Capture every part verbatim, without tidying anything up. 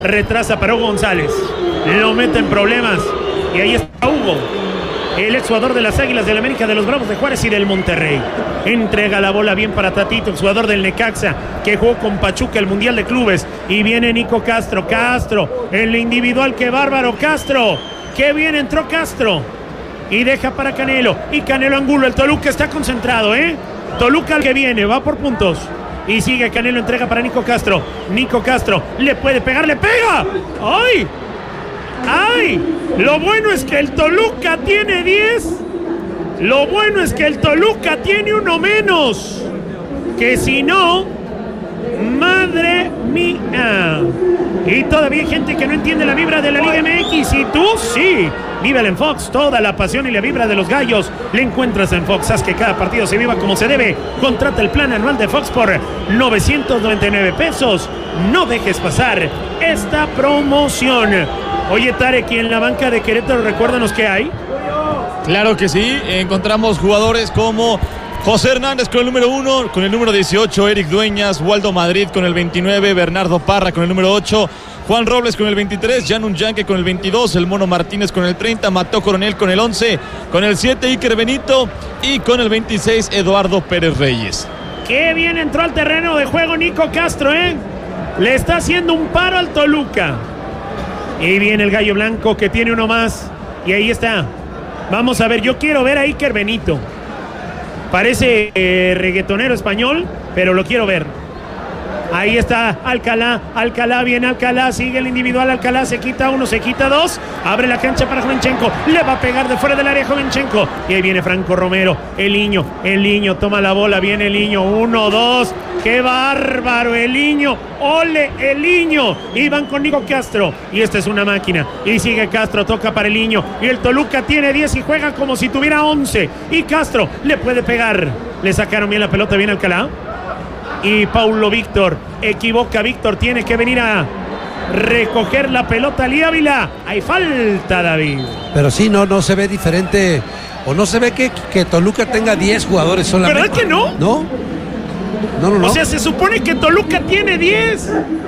retrasa para Hugo González, lo mete en problemas y ahí está Hugo, el exjugador de las Águilas del América, de los Bravos de Juárez y del Monterrey. Entrega la bola bien para Tatito, exjugador del Necaxa, que jugó con Pachuca el Mundial de Clubes. Y viene Nico Castro, Castro, el individual, qué bárbaro, Castro, qué bien entró Castro. Y deja para Canelo, y Canelo Angulo, el Toluca está concentrado, ¿eh? Toluca al que viene, va por puntos. Y sigue Canelo, entrega para Nico Castro. Nico Castro, le puede pegar, le pega. ¡Ay! ¡Ay! Lo bueno es que el Toluca tiene diez. Lo bueno es que el Toluca tiene uno menos. Que si no, madre mía. Y todavía hay gente que no entiende la vibra de la Liga M X. Y tú sí. Vívela en Fox, toda la pasión y la vibra de los gallos la encuentras en Fox. Haz que cada partido se viva como se debe. Contrata el plan anual de Fox por novecientos noventa y nueve pesos. No dejes pasar esta promoción. Oye, Tarek, ¿y en la banca de Querétaro recuérdanos qué hay? Claro que sí, encontramos jugadores como José Hernández con el número uno, con el número dieciocho, Eric Dueñas, Waldo Madrid con el veintinueve, Bernardo Parra con el número ocho, Juan Robles con el veintitrés, Jan Unyanque con el veintidós, el Mono Martínez con el treinta, Mató Coronel con el once, con el siete, Iker Benito y con el veintiséis, Eduardo Pérez Reyes. Qué bien entró al terreno de juego Nico Castro, ¿eh? Le está haciendo un paro al Toluca. Y viene el Gallo Blanco que tiene uno más. Y ahí está. Vamos a ver, yo quiero ver a Iker Benito. Parece eh, reggaetonero español, pero lo quiero ver. Ahí está Alcalá, Alcalá, viene Alcalá, sigue el individual, Alcalá se quita uno, se quita dos, abre la cancha para Jovenchenko, le va a pegar de fuera del área Jovenchenko, y ahí viene Franco Romero, el niño, el niño, toma la bola, viene el niño, uno, dos, qué bárbaro el niño, ole el niño, y van con Nico Castro, y esta es una máquina, y sigue Castro, toca para el niño, y el Toluca tiene diez y juega como si tuviera once, y Castro le puede pegar, le sacaron bien la pelota, viene Alcalá. Y Paulo Víctor, equivoca Víctor, tiene que venir a recoger la pelota Ali Ávila. Hay falta, David. Pero sí, no, no se ve diferente, o no se ve que, que Toluca tenga diez jugadores solamente. ¿Verdad que no? No, no, no, no. O sea, se supone que Toluca tiene diez.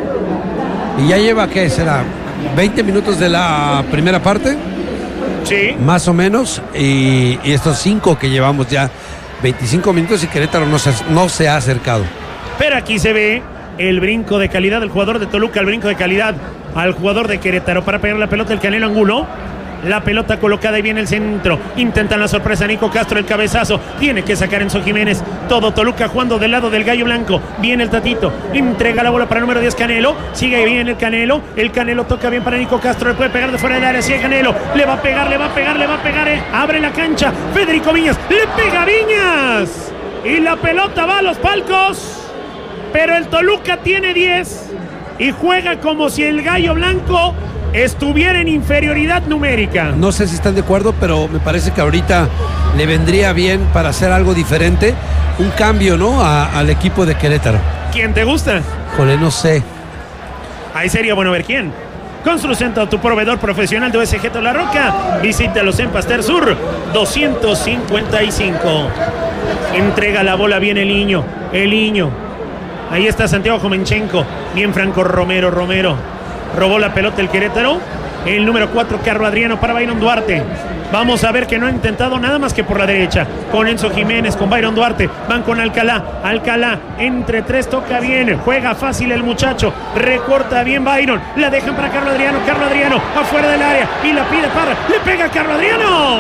Y ya lleva, ¿qué será? veinte minutos de la primera parte. Sí. Más o menos, y, y estos cinco que llevamos ya, veinticinco minutos y Querétaro no se, no se ha acercado. Pero aquí se ve el brinco de calidad del jugador de Toluca, el brinco de calidad al jugador de Querétaro para pegar la pelota el Canelo Angulo. La pelota colocada y viene el centro. Intentan la sorpresa Nico Castro, el cabezazo. Tiene que sacar Enzo Jiménez. Todo Toluca jugando del lado del Gallo Blanco. Viene el Tatito. Entrega la bola para el número diez Canelo. Sigue bien el Canelo. El Canelo toca bien para Nico Castro. Le puede pegar de fuera del área. Sigue Canelo. Le va a pegar, le va a pegar, le va a pegar. Eh. Abre la cancha. Federico Viñas. Le pega Viñas. Y la pelota va a los palcos. Pero el Toluca tiene diez. Y juega como si el Gallo Blanco estuviera en inferioridad numérica. No sé si están de acuerdo, pero me parece que ahorita le vendría bien para hacer algo diferente, un cambio, ¿no? A, al equipo de Querétaro. ¿Quién te gusta? Jole, no sé. Ahí sería bueno ver quién. Construcción, tu proveedor profesional de O S G La Roca. Visítalos en Pasteur Sur doscientos cincuenta y cinco. Entrega la bola bien el niño. El niño. Ahí está Santiago Jovenchenko. Bien Franco Romero, Romero. Robó la pelota el Querétaro. El número cuatro, Carlos Adriano para Byron Duarte. Vamos a ver que no ha intentado nada más que por la derecha. Con Enzo Jiménez, con Byron Duarte. Van con Alcalá. Alcalá entre tres, toca bien. Juega fácil el muchacho. Recorta bien Byron. La dejan para Carlos Adriano. Carlos Adriano afuera del área. Y la pide para. Le pega a Carlos Adriano.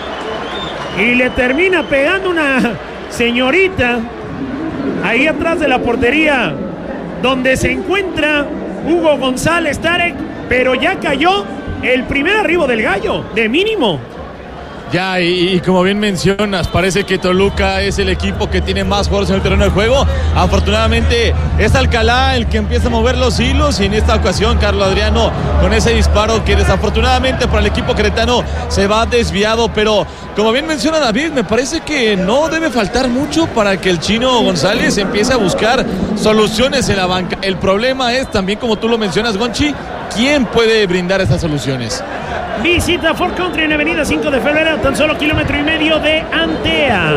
Y le termina pegando una señorita. Ahí atrás de la portería. Donde se encuentra Hugo González, Tarek, pero ya cayó el primer arribo del Gallo, de mínimo. Ya, y, y como bien mencionas, parece que Toluca es el equipo que tiene más jugadores en el terreno de juego. Afortunadamente es Alcalá el que empieza a mover los hilos, y en esta ocasión Carlos Adriano con ese disparo que desafortunadamente para el equipo queretano se va desviado, pero como bien menciona David, me parece que no debe faltar mucho para que el Chino González empiece a buscar soluciones en la banca. El problema es también, como tú lo mencionas, Gonchi, ¿quién puede brindar esas soluciones? Visita Ford Country en Avenida cinco de febrero, tan solo kilómetro y medio de Antea.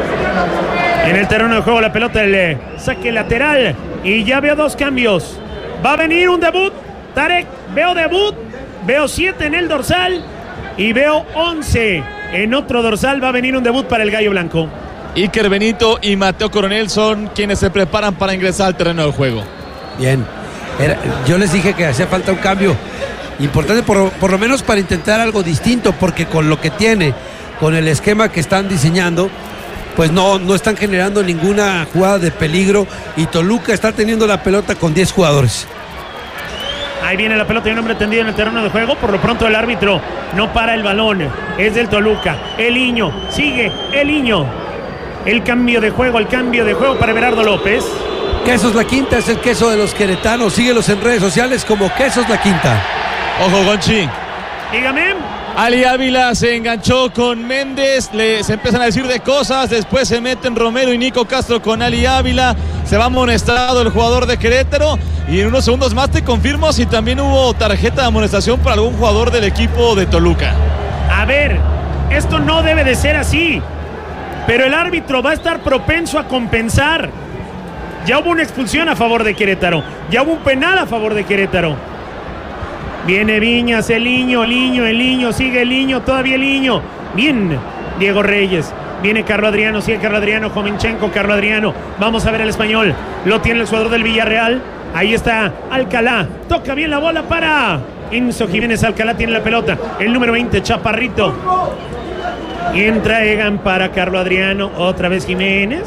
En el terreno de juego la pelota, el saque lateral. Y ya veo dos cambios. Va a venir un debut, Tarek. Veo debut, veo siete en el dorsal y veo once en otro dorsal. Va a venir un debut para el Gallo Blanco. Iker Benito y Mateo Coronel son quienes se preparan para ingresar al terreno del juego. Bien. Era, yo les dije que hacía falta un cambio importante, por, por lo menos para intentar algo distinto, porque con lo que tiene, con el esquema que están diseñando, pues no, no están generando ninguna jugada de peligro y Toluca está teniendo la pelota con diez jugadores. Ahí viene la pelota y un hombre tendido en el terreno de juego. Por lo pronto el árbitro no para el balón. Es del Toluca. El Niño. Sigue el Niño. El cambio de juego, el cambio de juego para Everardo López. Quesos La Quinta es el queso de los queretanos. Síguelos en redes sociales como Quesos La Quinta. Ojo, Gonchi. Dígame. Ali Ávila se enganchó con Méndez, le, se empiezan a decir de cosas, después se meten Romero y Nico Castro con Ali Ávila, se va amonestado el jugador de Querétaro y en unos segundos más te confirmo si también hubo tarjeta de amonestación para algún jugador del equipo de Toluca. A ver, esto no debe de ser así, pero el árbitro va a estar propenso a compensar. Ya hubo una expulsión a favor de Querétaro, ya hubo un penal a favor de Querétaro. Viene Viñas, el Niño, el Niño, el Niño, sigue el Niño, todavía el Niño. Bien, Diego Reyes. Viene Carlo Adriano, sigue Carlo Adriano, Jovenchenko, Carlo Adriano. Vamos a ver el español. Lo tiene el jugador del Villarreal. Ahí está Alcalá. Toca bien la bola para Enzo Jiménez. Alcalá tiene la pelota. El número veinte, Chaparrito. Y entra Egan para Carlo Adriano. Otra vez Jiménez.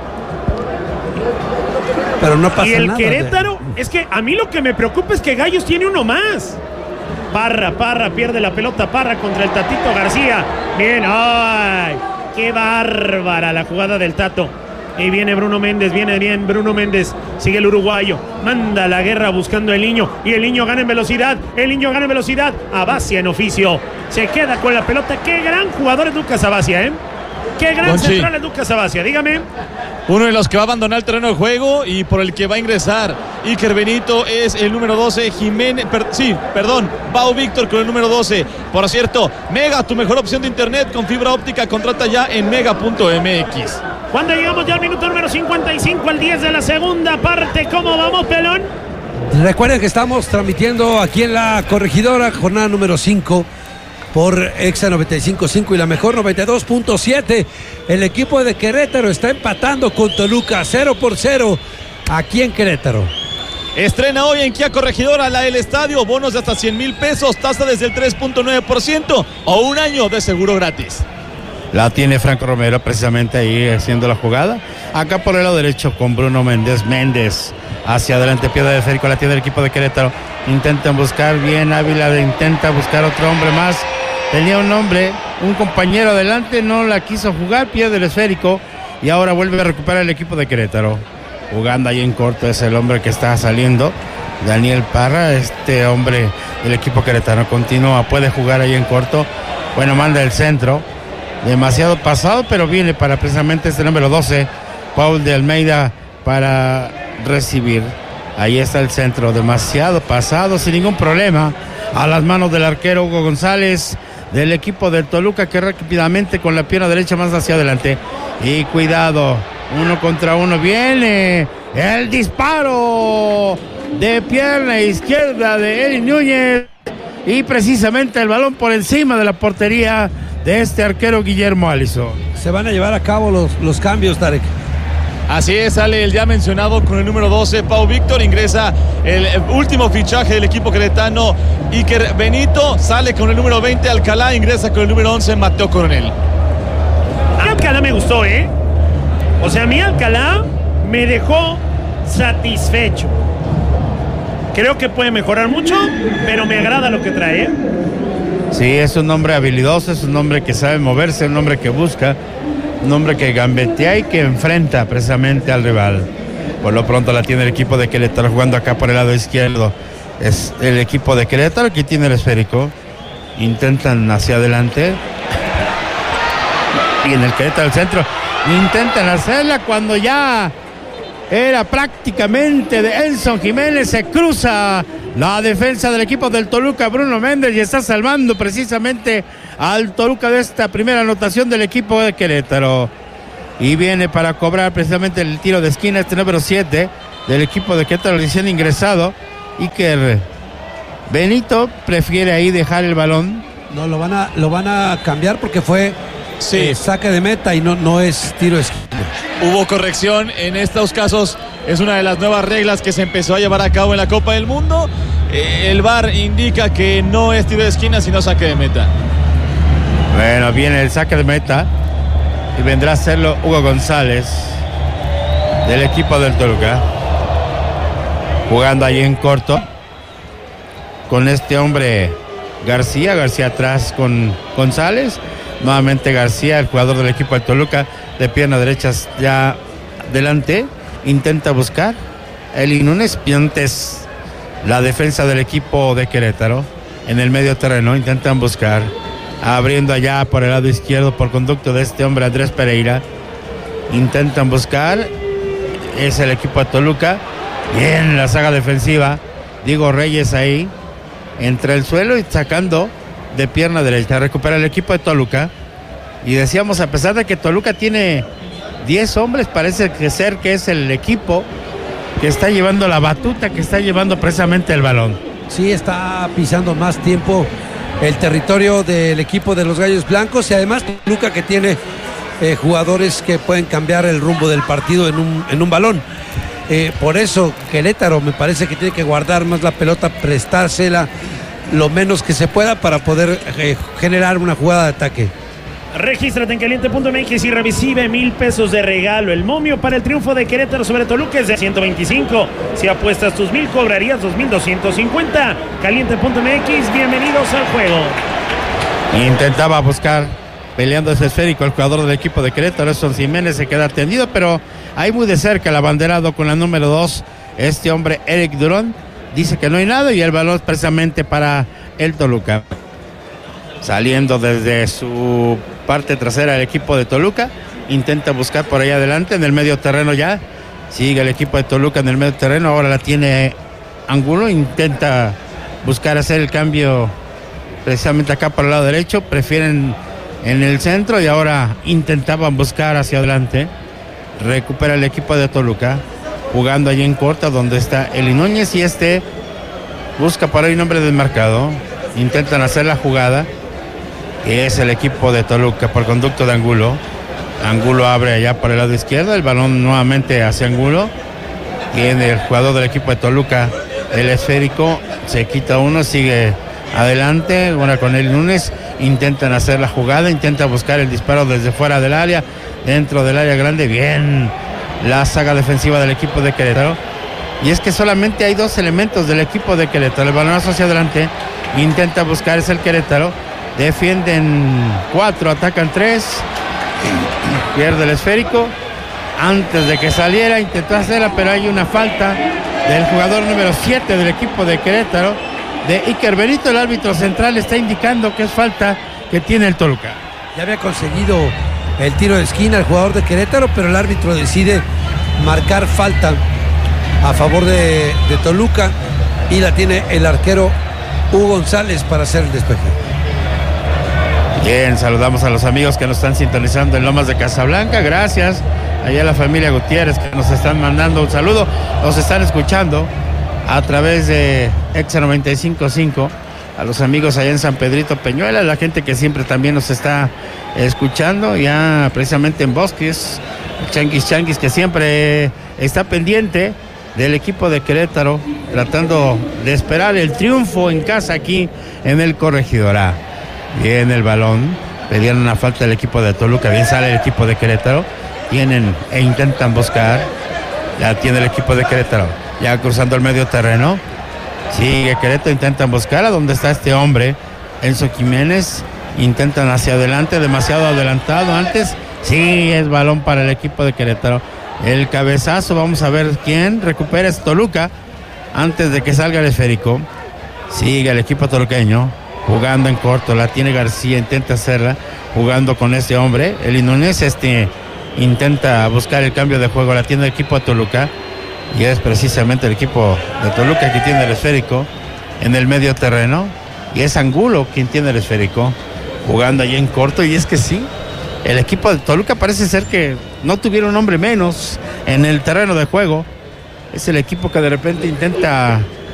Pero no pasa nada. Y el nada Querétaro, de... es que a mí lo que me preocupa es que Gallos tiene uno más. Parra, Parra, pierde la pelota, Parra contra el Tatito García. Bien, ay, qué bárbara la jugada del Tato. Y viene Bruno Méndez, viene bien Bruno Méndez. Sigue el uruguayo, manda la guerra buscando el Niño. Y el Niño gana en velocidad, el Niño gana en velocidad. Abacia en oficio, se queda con la pelota. Qué gran jugador es Lucas Abacia, ¿eh? Qué gran Gonchi. Central es Lucas Abacia, dígame. Uno de los que va a abandonar el terreno de juego y por el que va a ingresar Iker Benito es el número doce, Jiménez, per, sí, perdón, Pau Víctor con el número doce. Por cierto, Mega, tu mejor opción de internet con fibra óptica, contrata ya en mega punto m x. Cuando llegamos ya al minuto número cincuenta y cinco, al diez de la segunda parte, ¿cómo vamos, pelón? Recuerden que estamos transmitiendo aquí en la Corregidora, jornada número cinco. Por Exa noventa y cinco punto cinco y la mejor noventa y dos punto siete. El equipo de Querétaro está empatando con Toluca cero por cero aquí en Querétaro. Estrena hoy en Kia Corregidora la El Estadio, bonos de hasta cien mil pesos, tasa desde el tres punto nueve por ciento o un año de seguro gratis. La tiene Franco Romero precisamente ahí haciendo la jugada. Acá por el lado derecho con Bruno Méndez. Méndez hacia adelante, piedra de esférico, la tiene el equipo de Querétaro. Intentan buscar bien, Ávila intenta buscar otro hombre más. Tenía un hombre, un compañero adelante, no la quiso jugar, pierde el esférico y ahora vuelve a recuperar el equipo de Querétaro. Jugando ahí en corto es el hombre que está saliendo, Daniel Parra, este hombre del equipo queretano continúa, puede jugar ahí en corto. Bueno, manda el centro, demasiado pasado, pero viene para precisamente este número doce, Paul de Almeida, para recibir. Ahí está el centro, demasiado pasado, sin ningún problema, a las manos del arquero Hugo González, del equipo del Toluca, que rápidamente con la pierna derecha más hacia adelante. Y cuidado, uno contra uno, viene el disparo de pierna izquierda de Eli Núñez, y precisamente el balón por encima de la portería de este arquero Guillermo Alisson. Se van a llevar a cabo los, los cambios, Tarek. Así es, sale el ya mencionado con el número doce, Pau Víctor, ingresa el último fichaje del equipo queretano, Iker Benito, sale con el número veinte, Alcalá, ingresa con el número once, Mateo Coronel. Alcalá me gustó, ¿eh? O sea, a mí Alcalá me dejó satisfecho. Creo que puede mejorar mucho, pero me agrada lo que trae, ¿eh? Sí, es un hombre habilidoso, es un hombre que sabe moverse, un hombre que busca, un hombre que gambetea y que enfrenta precisamente al rival. Por lo pronto la tiene el equipo de Querétaro jugando acá por el lado izquierdo. Es el equipo de Querétaro que tiene el esférico. Intentan hacia adelante. Y en el Querétaro al centro. Intentan hacerla cuando ya era prácticamente de Enzo Jiménez. Se cruza la defensa del equipo del Toluca, Bruno Méndez, y está salvando precisamente al Toluca de esta primera anotación del equipo de Querétaro. Y viene para cobrar precisamente el tiro de esquina este número siete del equipo de Querétaro, recién ingresado. Iker Benito prefiere ahí dejar el balón. No, lo van a, lo van a cambiar porque fue Sí. eh, saque de meta y no, no es tiro de esquina. Hubo corrección en estos casos. Es una de las nuevas reglas que se empezó a llevar a cabo en la Copa del Mundo. Eh, el V A R indica que no es tiro de esquina, sino saque de meta. Bueno, viene el saque de meta y vendrá a hacerlo Hugo González del equipo del Toluca, jugando ahí en corto con este hombre García, García atrás con González, nuevamente García, el jugador del equipo del Toluca, de pierna derecha ya adelante, intenta buscar Eli Núñez, y antes la defensa del equipo de Querétaro en el medio terreno, intentan buscar, abriendo allá por el lado izquierdo por conducto de este hombre Andrés Pereira, intentan buscar, es el equipo de Toluca, bien la saga defensiva, Diego Reyes ahí, entre el suelo y sacando de pierna derecha, recupera el equipo de Toluca, y decíamos, a pesar de que Toluca tiene diez hombres, parece que ser que es el equipo que está llevando la batuta, que está llevando precisamente el balón. Sí, está pisando más tiempo el territorio del equipo de los Gallos Blancos, y además Toluca que tiene eh, jugadores que pueden cambiar el rumbo del partido en un, en un balón. Eh, por eso Querétaro me parece que tiene que guardar más la pelota, prestársela lo menos que se pueda para poder eh, generar una jugada de ataque. Regístrate en caliente punto m x y recibe mil pesos de regalo. El momio para el triunfo de Querétaro sobre Toluca es de ciento veinticinco. Si apuestas tus mil, cobrarías dos mil doscientos cincuenta. caliente punto m x, bienvenidos al juego. Intentaba buscar, peleando ese esférico, el jugador del equipo de Querétaro, Edson Jiménez, se queda tendido, pero ahí muy de cerca el abanderado con la número dos, este hombre Eric Durón, dice que no hay nada y el balón es precisamente para el Toluca. Saliendo desde su parte trasera el equipo de Toluca, intenta buscar por ahí adelante en el medio terreno ya, sigue el equipo de Toluca en el medio terreno, ahora la tiene Angulo, intenta buscar hacer el cambio precisamente acá por el lado derecho, prefieren en el centro y ahora intentaban buscar hacia adelante, recupera el equipo de Toluca, jugando allí en corta donde está Eli Núñez y este busca por ahí nombre del mercado, intentan hacer la jugada, que es el equipo de Toluca por conducto de Angulo. Angulo abre allá por el lado izquierdo, el balón nuevamente hacia Angulo, viene el jugador del equipo de Toluca, el esférico, se quita uno, sigue adelante, ahora con Eli Núñez, intentan hacer la jugada, intentan buscar el disparo desde fuera del área, dentro del área grande, bien la saga defensiva del equipo de Querétaro, y es que solamente hay dos elementos del equipo de Querétaro, el balonazo hacia adelante, intenta buscar, es el Querétaro, defienden cuatro, atacan tres, pierde el esférico, antes de que saliera intentó hacerla, pero hay una falta del jugador número siete del equipo de Querétaro, de Iker Benito. El árbitro central está indicando que es falta que tiene el Toluca. Ya había conseguido el tiro de esquina el jugador de Querétaro, pero el árbitro decide marcar falta a favor de, de Toluca y la tiene el arquero Hugo González para hacer el despeje. Bien, saludamos a los amigos que nos están sintonizando en Lomas de Casablanca, gracias allá a la familia Gutiérrez que nos están mandando un saludo, nos están escuchando a través de Exa noventa y cinco punto cinco, a los amigos allá en San Pedrito Peñuela, la gente que siempre también nos está escuchando, ya precisamente en Bosques, Changuis Changuis que siempre está pendiente del equipo de Querétaro, tratando de esperar el triunfo en casa aquí en el Corregidora. Bien el balón, pedían una falta del equipo de Toluca, bien sale el equipo de Querétaro, vienen e intentan buscar, la tiene el equipo de Querétaro, ya cruzando el medio terreno, sigue Querétaro, intentan buscar a dónde está este hombre, Enzo Jiménez, intentan hacia adelante, demasiado adelantado antes, sí, es balón para el equipo de Querétaro, el cabezazo, vamos a ver quién recupera, es Toluca, antes de que salga el esférico, sigue el equipo toluqueño, jugando en corto, la tiene García, intenta hacerla, jugando con este hombre, el Núñez, este intenta buscar el cambio de juego, la tiene el equipo de Toluca, y es precisamente el equipo de Toluca que tiene el esférico en el medio terreno, y es Angulo quien tiene el esférico, jugando allí en corto, y es que sí, el equipo de Toluca parece ser que no tuviera un hombre menos en el terreno de juego, es el equipo que de repente intenta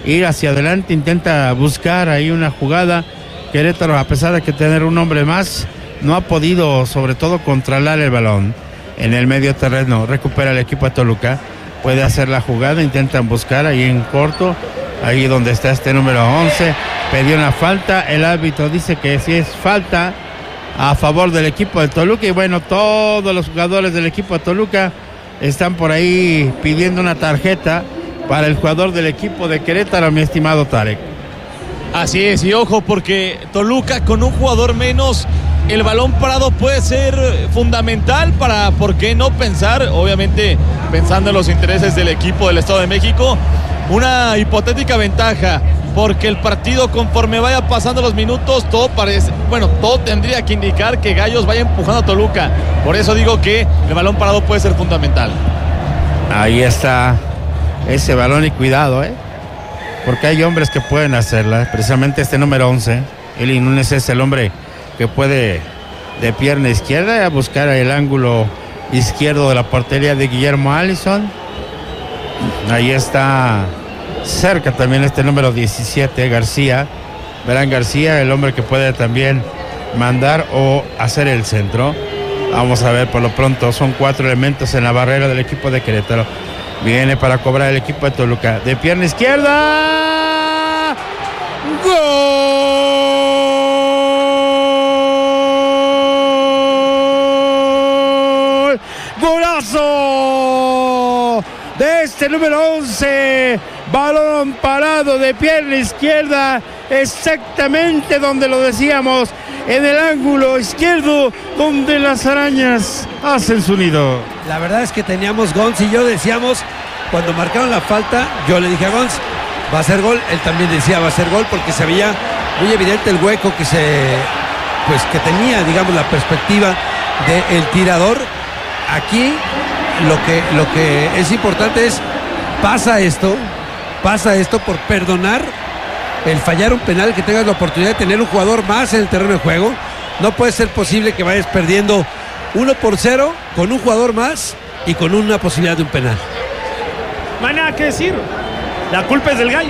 ir hacia adelante, intenta buscar ahí una jugada. Querétaro, a pesar de que tener un hombre más, no ha podido sobre todo controlar el balón en el medio terreno. Recupera el equipo de Toluca, puede hacer la jugada, intentan buscar ahí en corto, ahí donde está este número once, pidió una falta, el árbitro dice que sí es falta a favor del equipo de Toluca, y bueno, todos los jugadores del equipo de Toluca están por ahí pidiendo una tarjeta para el jugador del equipo de Querétaro, mi estimado Tarek. Así es, y ojo, porque Toluca con un jugador menos, el balón parado puede ser fundamental para, ¿por qué no pensar? Obviamente pensando en los intereses del equipo del Estado de México, una hipotética ventaja, porque el partido, conforme vaya pasando los minutos, todo parece, bueno, todo tendría que indicar que Gallos vaya empujando a Toluca. Por eso digo que el balón parado puede ser fundamental. Ahí está ese balón, y cuidado, ¿eh? Porque hay hombres que pueden hacerla. Precisamente este número once, Eli Núñez, es el hombre que puede de pierna izquierda buscar el ángulo izquierdo de la portería de Guillermo Allison. Ahí está cerca también este número diecisiete, García, Verán García, el hombre que puede también mandar o hacer el centro. Vamos a ver, por lo pronto son cuatro elementos en la barrera del equipo de Querétaro. Viene para cobrar el equipo de Toluca, de pierna izquierda. ¡Gol! ¡Golazo! De este número once, balón parado de pierna izquierda, exactamente donde lo decíamos, en el ángulo izquierdo, donde las arañas hacen su nido. La verdad es que teníamos Gonz y yo decíamos, cuando marcaron la falta, yo le dije a Gonz, va a ser gol. Él también decía, va a ser gol, porque se veía muy evidente el hueco que se, pues que tenía, digamos, la perspectiva del tirador. Aquí lo que, lo que es importante es, pasa esto, pasa esto por perdonar el fallar un penal, que tengas la oportunidad de tener un jugador más en el terreno de juego. No puede ser posible que vayas perdiendo uno por cero con un jugador más y con una posibilidad de un penal. No hay nada que decir. La culpa es del Gallo.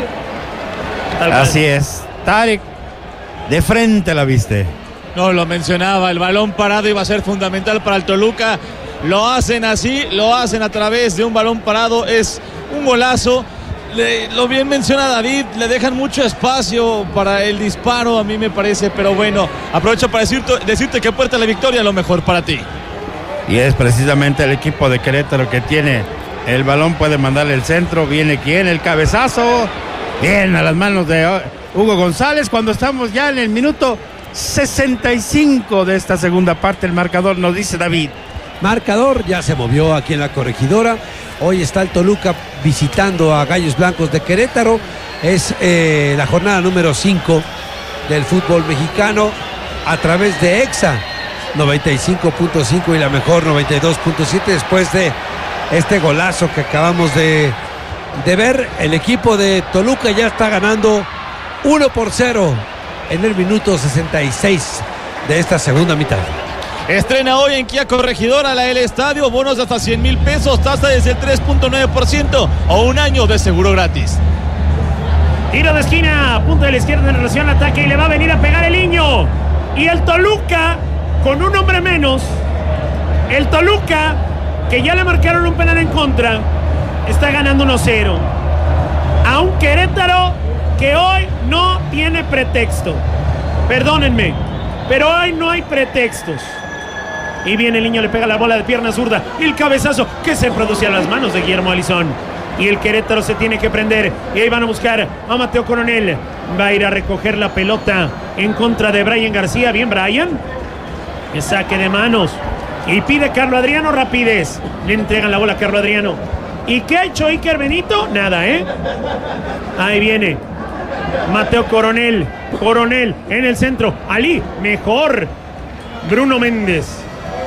Tal Así cual. Es. Tarek, de frente la viste. No, lo mencionaba, el balón parado iba a ser fundamental para el Toluca. Lo hacen así, lo hacen a través de un balón parado. Es un golazo. Le, lo bien menciona David, le dejan mucho espacio para el disparo, a mí me parece, pero bueno, aprovecho para decirte, decirte que puerta la victoria, lo mejor para ti. Y es precisamente el equipo de Querétaro que tiene el balón, puede mandarle el centro. Viene quien, el cabezazo, bien a las manos de Hugo González, cuando estamos ya en el minuto sesenta y cinco de esta segunda parte. El marcador nos dice David. Marcador ya se movió aquí en la corregidora. Hoy está el Toluca visitando a Gallos Blancos de Querétaro. Es eh, la jornada número cinco del fútbol mexicano a través de EXA noventa y cinco punto cinco y la mejor noventa y dos punto siete. Después de este golazo que acabamos de, de ver, el equipo de Toluca ya está ganando uno por cero en el minuto sesenta y seis de esta segunda mitad. Estrena hoy en Kia Corregidora la El Estadio, bonos de hasta cien mil pesos, tasa desde el tres punto nueve por ciento o un año de seguro gratis. Tiro de esquina, punto de la izquierda en relación al ataque, y le va a venir a pegar el Niño. Y el Toluca, con un hombre menos, el Toluca, que ya le marcaron un penal en contra, está ganando uno cero. A un Querétaro que hoy no tiene pretexto. Perdónenme, pero hoy no hay pretextos. Y viene el Niño, le pega la bola de pierna zurda. Y el cabezazo que se produce a las manos de Guillermo Allison. Y el Querétaro se tiene que prender. Y ahí van a buscar a Mateo Coronel. Va a ir a recoger la pelota en contra de Brian García. Bien, Brian. El saque de manos. Y pide Carlos Adriano rapidez. Le entregan la bola a Carlos Adriano. ¿Y qué ha hecho Iker Benito? Nada, ¿eh? Ahí viene Mateo Coronel. Coronel en el centro. Ali, mejor. Bruno Méndez.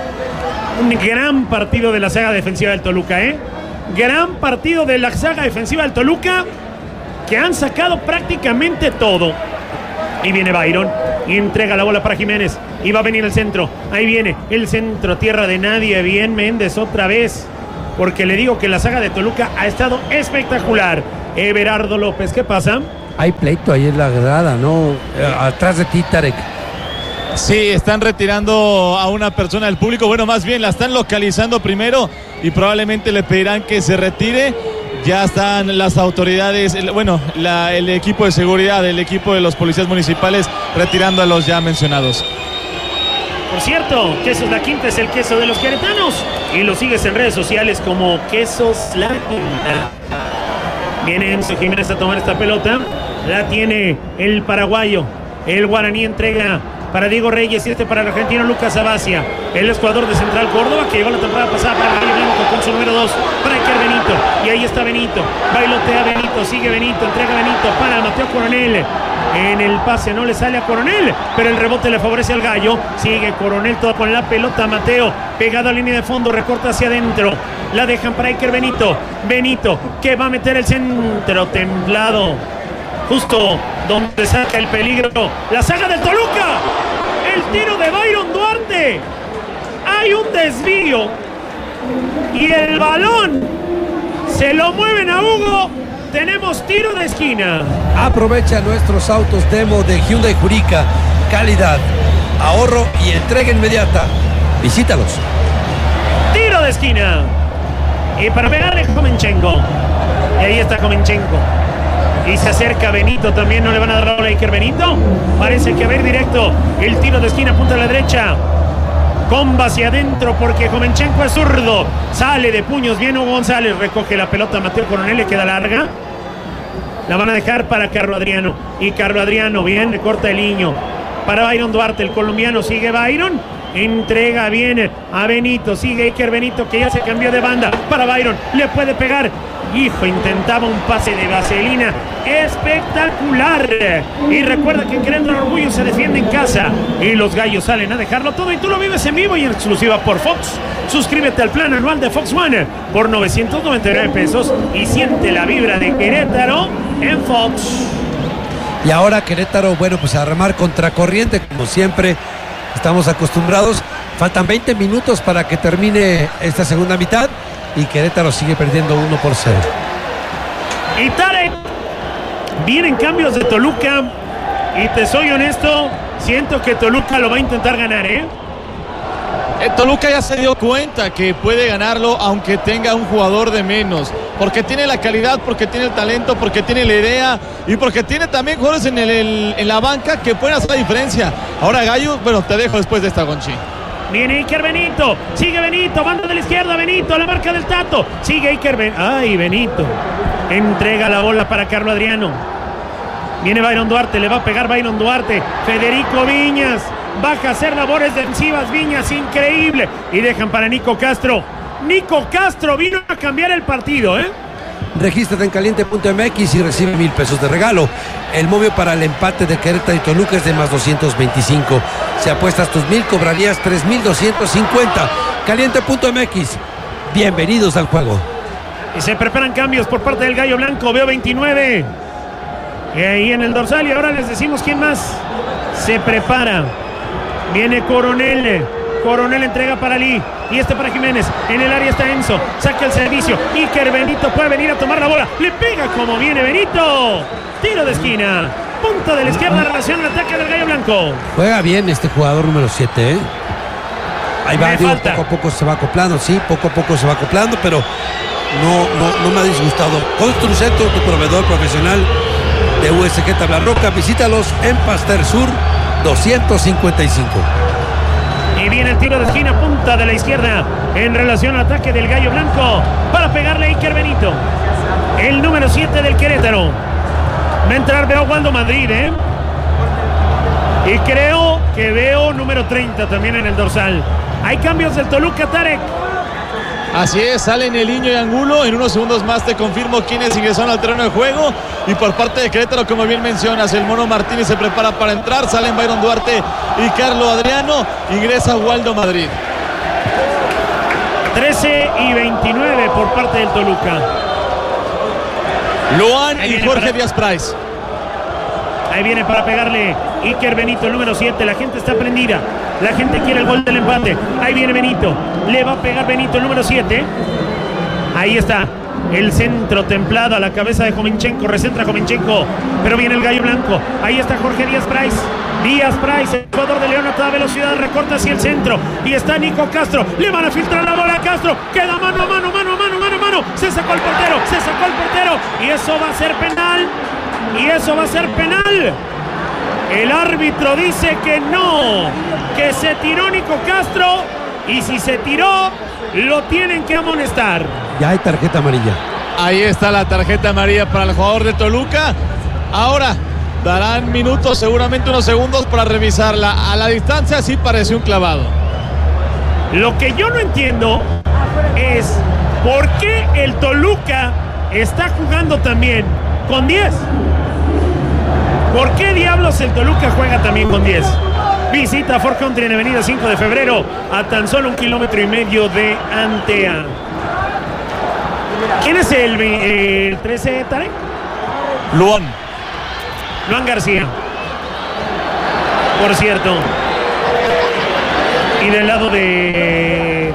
Un gran partido de la saga defensiva del Toluca, ¿eh? Gran partido de la saga defensiva del Toluca, que han sacado prácticamente todo. Y viene Byron y entrega la bola para Jiménez. Y va a venir el centro. Ahí viene el centro, tierra de nadie. Bien Méndez otra vez. Porque le digo que la saga de Toluca ha estado espectacular. Everardo López. ¿Qué pasa? Hay pleito ahí en la grada, ¿no? Eh, atrás de ti, Tarek. Sí, están retirando a una persona del público. Bueno, más bien la están localizando primero y probablemente le pedirán que se retire. Ya están las autoridades, el, bueno, la, el equipo de seguridad, el equipo de los policías municipales retirando a los ya mencionados. Por cierto, Quesos La Quinta es el queso de los queretanos y lo sigues en redes sociales como Quesos La Quinta. Viene Enzo Jiménez a tomar esta pelota, la tiene el paraguayo, el guaraní entrega para Diego Reyes y este para el argentino Lucas Abacia, el jugador de Central Córdoba que llegó la temporada pasada para el Gallo Blanco con su número dos para Iker Benito, y ahí está Benito, bailotea Benito, sigue Benito, entrega Benito para Mateo Coronel, en el pase no le sale a Coronel, pero el rebote le favorece al Gallo, sigue Coronel todo con la pelota, Mateo pegado a línea de fondo, recorta hacia adentro, la dejan para Iker Benito, Benito que va a meter el centro templado, justo donde saca el peligro la saga del Toluca, el tiro de Byron Duarte, hay un desvío y el balón se lo mueven a Hugo, tenemos tiro de esquina. Aprovecha nuestros autos demo de Hyundai Jurica, calidad, ahorro y entrega inmediata, visítalos. Tiro de esquina y para pegarle Komenchenko, y ahí está Komenchenko. Y se acerca Benito, también no le van a dar la bola a Iker Benito. Parece que va a ir directo el tiro de esquina, punta a la derecha. Comba hacia adentro porque Komenchenko es zurdo. Sale de puños bien Hugo González, recoge la pelota Mateo Coronel, le queda larga. La van a dejar para Carlo Adriano. Y Carlo Adriano, bien, le corta el niño. Para Byron Duarte, el colombiano, sigue Byron. Entrega bien a Benito, sigue Iker Benito que ya se cambió de banda. Para Byron, le puede pegar. Hijo, intentaba un pase de vaselina espectacular. Y recuerda que Querétaro Orgullo se defiende en casa y los gallos salen a dejarlo todo y tú lo vives en vivo y en exclusiva por Fox. Suscríbete al plan anual de Fox One por novecientos noventa y nueve pesos y siente la vibra de Querétaro en Fox. Y ahora Querétaro, bueno, pues a remar contracorriente como siempre estamos acostumbrados. Faltan veinte minutos para que termine esta segunda mitad y Querétaro sigue perdiendo uno por cero. Y Tarek, vienen cambios de Toluca y te soy honesto, siento que Toluca lo va a intentar ganar, ¿eh? Eh, Toluca ya se dio cuenta que puede ganarlo aunque tenga un jugador de menos, porque tiene la calidad, porque tiene el talento, porque tiene la idea y porque tiene también jugadores en, el, el, en la banca que pueden hacer la diferencia. Ahora Gallo, bueno, te dejo después de esta, Gonchi. Viene Iker Benito, sigue Benito, banda de la izquierda, Benito, la marca del Tato, sigue Iker Benito, ay Benito, entrega la bola para Carlo Adriano, viene Byron Duarte, le va a pegar Byron Duarte, Federico Viñas, baja a hacer labores defensivas, Viñas, increíble, y dejan para Nico Castro, Nico Castro vino a cambiar el partido, ¿eh? Regístrate en caliente punto m x y recibe mil pesos de regalo. El móvil para el empate de Querétaro y Toluca es de más doscientos veinticinco. Si apuestas tus mil, cobrarías tres mil doscientos cincuenta. caliente punto m x. Bienvenidos al juego. Y se preparan cambios por parte del Gallo Blanco. Veo veintinueve. Y ahí en el dorsal. Y ahora les decimos quién más se prepara. Viene Coronel. Coronel entrega para Lee. Y este para Jiménez. En el área está Enzo. Saca el servicio. Iker Benito puede venir a tomar la bola. Le pega como viene Benito. Tiro de esquina. Punta de la izquierda. Relación al ataque del Gallo Blanco. Juega bien este jugador número siete, ¿eh? Ahí va, digo, poco a poco se va acoplando. Sí, poco a poco se va acoplando, pero no, no, no me ha disgustado. Construcentro, tu proveedor profesional de U S G Tablarroca. Visítalos en Pasteur Sur doscientos cincuenta y cinco. Y viene el tiro de esquina, punta de la izquierda, en relación al ataque del Gallo Blanco, para pegarle a Iker Benito, el número siete del Querétaro. Va a entrar, veo Waldo Madrid, ¿eh? Y creo que veo número treinta también en el dorsal. Hay cambios del Toluca, Tarek. Así es, salen el Niño y Angulo. En unos segundos más te confirmo quiénes ingresaron al terreno de juego. Y por parte de Querétaro, como bien mencionas, el Mono Martínez se prepara para entrar. Salen Byron Duarte y Carlo Adriano. Ingresa Waldo Madrid. trece y veintinueve por parte del Toluca. Luan y Jorge para... Díaz Price. Ahí viene para pegarle Iker Benito, el número siete. La gente está prendida. La gente quiere el gol del empate. Ahí viene Benito. Le va a pegar Benito, el número siete. Ahí está. El centro templado a la cabeza de Jovinchenko, recentra Jovinchenko, pero viene el gallo blanco. Ahí está Jorge Díaz Price. Díaz Price, el jugador de León a toda velocidad, recorta hacia el centro. Y está Nico Castro. Le van a filtrar la bola a Castro. Queda mano a mano, mano a mano, mano a mano. Se sacó el portero, se sacó el portero. Y eso va a ser penal. Y eso va a ser penal. El árbitro dice que no, que se tiró Nico Castro. Y si se tiró, lo tienen que amonestar. Ya hay tarjeta amarilla. Ahí está la tarjeta amarilla para el jugador de Toluca. Ahora darán minutos, seguramente unos segundos para revisarla. A la distancia sí parece un clavado. Lo que yo no entiendo es por qué el Toluca está jugando también con diez. ¿Por qué diablos el Toluca juega también con diez? Visita Ford Country en Avenida cinco de febrero, a tan solo un kilómetro y medio de Antea. ¿Quién es el, el trece, Tarek? Luan. Luan García. Por cierto. Y del lado de...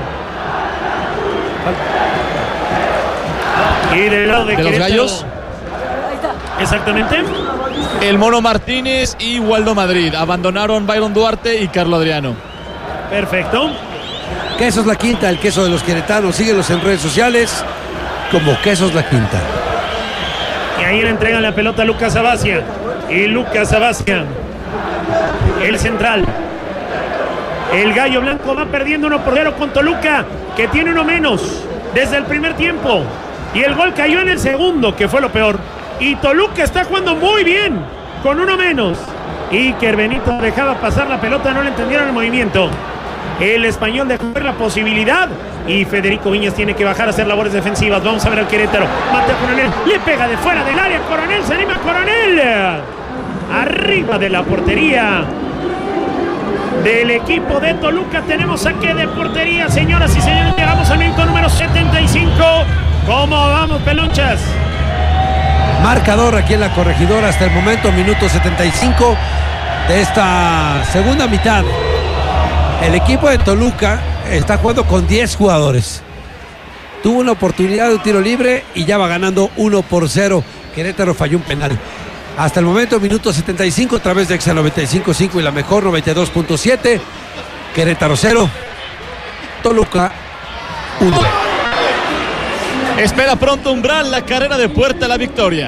Y del lado de, ¿De los Querétaro. Gallos? Exactamente. El Mono Martínez y Waldo Madrid. Abandonaron Byron Duarte y Carlo Adriano. Perfecto. Quesos La Quinta, el queso de los queretanos. Síguelos en redes sociales como Quesos La Quinta. Y ahí le entregan la pelota a Lucas Abacia. Y Lucas Abacia, el central. El gallo blanco va perdiendo uno por cero con Toluca, que tiene uno menos desde el primer tiempo. Y el gol cayó en el segundo, que fue lo peor. Y Toluca está jugando muy bien, con uno menos. Iker Benito dejaba pasar la pelota, no le entendieron el movimiento. El español dejó ver la posibilidad. Y Federico Viñas tiene que bajar a hacer labores defensivas. Vamos a ver al Querétaro. Mateo Coronel le pega de fuera del área. Coronel, se anima Coronel. Arriba de la portería del equipo de Toluca. Tenemos saque de portería, señoras y señores. Llegamos al minuto número setenta y cinco. ¿Cómo vamos, pelonchas? Marcador aquí en la Corregidora hasta el momento, minuto setenta y cinco de esta segunda mitad. El equipo de Toluca está jugando con diez jugadores. Tuvo una oportunidad de un tiro libre y ya va ganando uno por cero. Querétaro falló un penal. Hasta el momento, minuto setenta y cinco, a través de Exa noventa y cinco punto cinco y la mejor noventa y dos punto siete. Querétaro cero, Toluca uno. Espera pronto Umbral, la carrera de puerta a la victoria.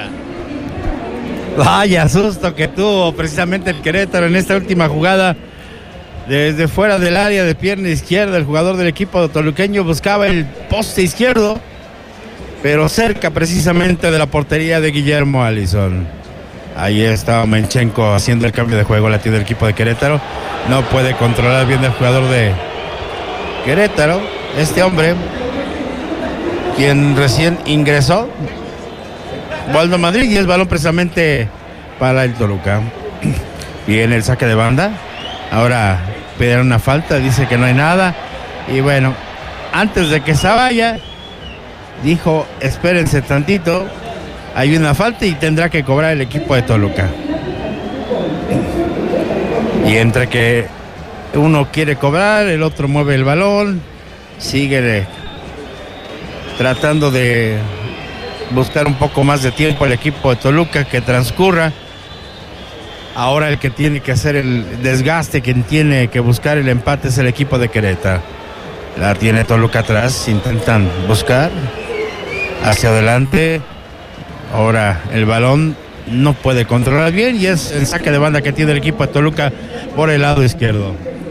Vaya susto que tuvo precisamente el Querétaro en esta última jugada. Desde fuera del área de pierna izquierda, el jugador del equipo toluqueño buscaba el poste izquierdo, pero cerca precisamente de la portería de Guillermo Allison. Ahí está Menchenko haciendo el cambio de juego, latido del equipo de Querétaro. No puede controlar bien el jugador de Querétaro, este hombre, quien recién ingresó, Waldo Madrid, y es balón precisamente para el Toluca. Viene el saque de banda. Ahora pidieron una falta, dice que no hay nada. Y bueno, antes de que se vaya, dijo, espérense tantito, hay una falta y tendrá que cobrar el equipo de Toluca. Y entre que uno quiere cobrar, el otro mueve el balón, sigue tratando de buscar un poco más de tiempo el equipo de Toluca que transcurra. Ahora el que tiene que hacer el desgaste, quien tiene que buscar el empate es el equipo de Querétaro. La tiene Toluca atrás, intentan buscar hacia adelante. Ahora el balón no puede controlar bien y es el saque de banda que tiene el equipo de Toluca por el lado izquierdo.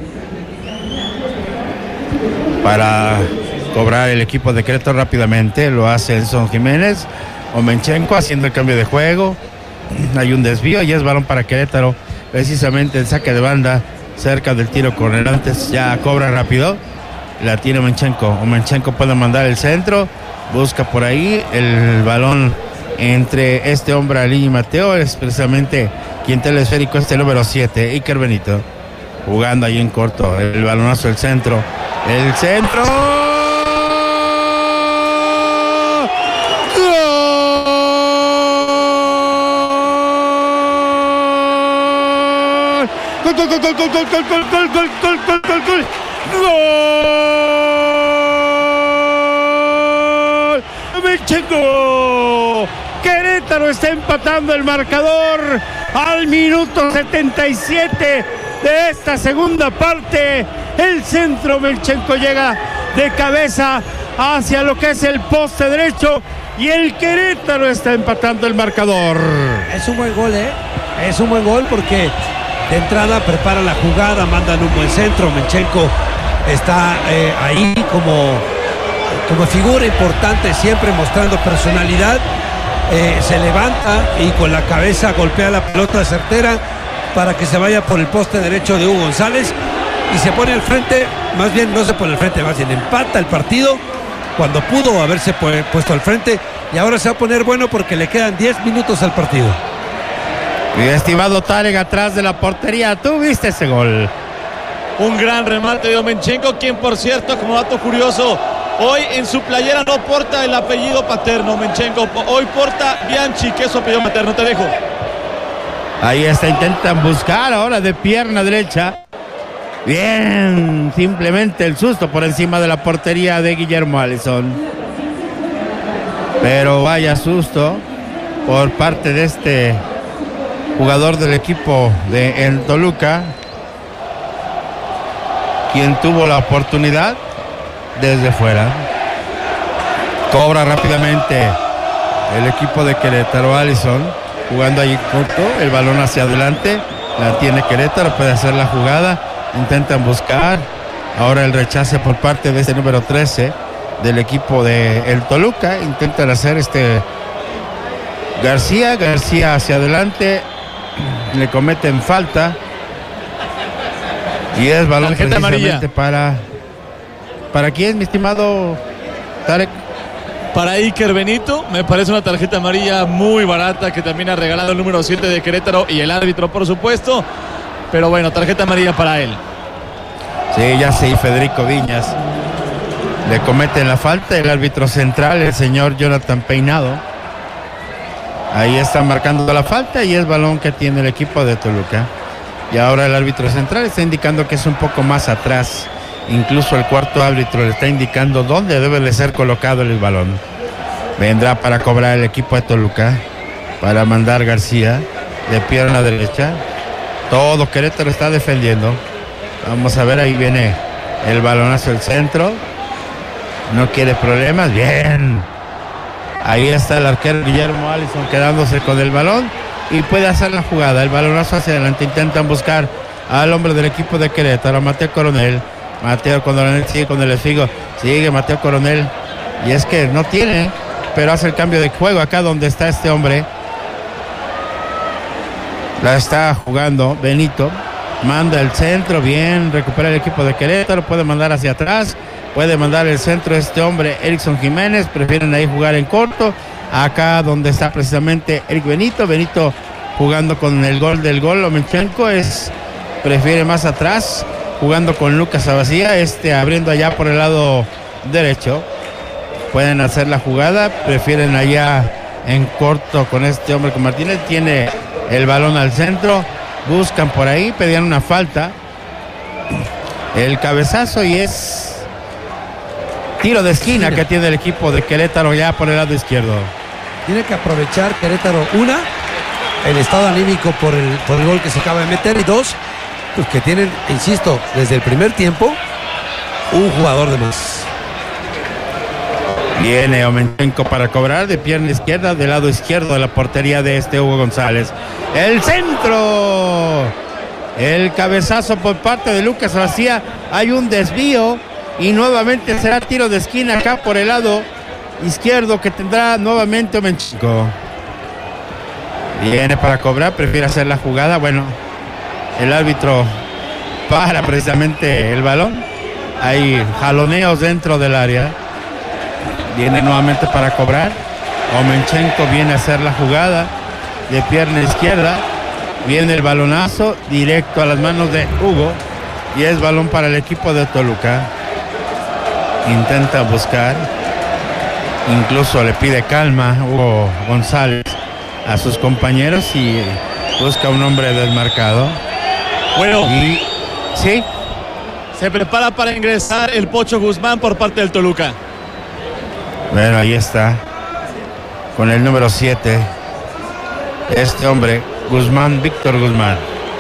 Para cobrar el equipo de Querétaro rápidamente, lo hace Enzo Jiménez o Menchenko haciendo el cambio de juego. Hay un desvío y es balón para Querétaro, precisamente el saque de banda cerca del tiro corner. Antes ya cobra rápido, la tiene Menchenko, o Menchenko puede mandar el centro, busca por ahí el balón entre este hombre Ali y Mateo, es precisamente quien tiene el esférico, este número siete, Iker Benito, jugando ahí en corto, el balonazo del centro, el centro. ¡Gol, gol, gol, gol, gol, gol, gol, gol, gol, gol, gol, gol, gol, gol! ¡Gol! Omenchenko. Querétaro está empatando el marcador al minuto setenta y siete de esta segunda parte. El centro, Omenchenko llega de cabeza hacia lo que es el poste derecho y el Querétaro está empatando el marcador. Es un buen gol, ¿eh? Es un buen gol porque de entrada prepara la jugada, mandan un buen centro. Omenchenko está eh, ahí como, como figura importante, siempre mostrando personalidad. Eh, se levanta y con la cabeza golpea la pelota certera para que se vaya por el poste derecho de Hugo González y se pone al frente, más bien no se pone al frente, más bien empata el partido cuando pudo haberse puesto al frente, y ahora se va a poner bueno porque le quedan diez minutos al partido. Mi estimado Tarek, atrás de la portería, ¿tú viste ese gol? Un gran remate de Omenchenko, quien por cierto, como dato curioso, hoy en su playera no porta el apellido paterno, Omenchenko, hoy porta Bianchi, que es su apellido materno. Te dejo. Ahí está, intentan buscar ahora de pierna derecha. Bien, simplemente el susto por encima de la portería de Guillermo Allison. Pero vaya susto por parte de este jugador del equipo de el Toluca, quien tuvo la oportunidad desde fuera. Cobra rápidamente el equipo de Querétaro. Allison jugando allí corto, el balón hacia adelante, la tiene Querétaro, puede hacer la jugada, intentan buscar, ahora el rechace por parte de este número trece del equipo de el Toluca, intentan hacer este García, García hacia adelante, le cometen falta y es balón tarjeta precisamente amarilla para ¿para quién, mi estimado Tarek? Para Iker Benito, me parece una tarjeta amarilla muy barata que también ha regalado el número siete de Querétaro y el árbitro, por supuesto. Pero bueno, tarjeta amarilla para él. Sí, ya sí, Federico Viñas le comete la falta, el árbitro central, el señor Jonathan Peinado. Ahí está marcando la falta y es balón que tiene el equipo de Toluca. Y ahora el árbitro central está indicando que es un poco más atrás. Incluso el cuarto árbitro le está indicando dónde debe de ser colocado el balón. Vendrá para cobrar el equipo de Toluca, para mandar García de pierna derecha. Todo Querétaro está defendiendo. Vamos a ver, ahí viene el balonazo del centro. No quiere problemas, bien. Ahí está el arquero Guillermo Allison quedándose con el balón y puede hacer la jugada. El balonazo hacia adelante, intentan buscar al hombre del equipo de Querétaro, Mateo Coronel. Mateo Coronel sigue con el esfigo, sigue Mateo Coronel, y es que no tiene, pero hace el cambio de juego acá donde está este hombre. La está jugando Benito, manda el centro, bien, recupera el equipo de Querétaro, puede mandar hacia atrás, puede mandar el centro este hombre, Erickson Jiménez, prefieren ahí jugar en corto, acá donde está precisamente Eric Benito, Benito jugando con el gol del gol, Omenchenko es, prefiere más atrás, jugando con Lucas Abacía, este abriendo allá por el lado derecho. Pueden hacer la jugada, prefieren allá en corto con este hombre, con Martínez, tiene el balón al centro, buscan por ahí, pedían una falta, el cabezazo y es tiro de esquina que tiene el equipo de Querétaro ya por el lado izquierdo. Tiene que aprovechar Querétaro, una, el estado anímico por el, por el gol que se acaba de meter, y dos, pues que tienen, insisto, desde el primer tiempo un jugador de más. Viene Omenchenko para cobrar de pierna izquierda, del lado izquierdo de la portería de este Hugo González. El centro, el cabezazo por parte de Lucas Abacía, hay un desvío y nuevamente será tiro de esquina acá por el lado izquierdo que tendrá nuevamente Omenchenko. Viene para cobrar, prefiere hacer la jugada, bueno, el árbitro para precisamente el balón, hay jaloneos dentro del área. Viene nuevamente para cobrar, Omenchenko viene a hacer la jugada de pierna izquierda, viene el balonazo directo a las manos de Hugo y es balón para el equipo de Toluca. Intenta buscar, incluso le pide calma Hugo González a sus compañeros y busca un hombre desmarcado. Bueno, y sí, se prepara para ingresar el Pocho Guzmán por parte del Toluca. Bueno, ahí está. con el número siete. Este hombre, Guzmán, Víctor Guzmán.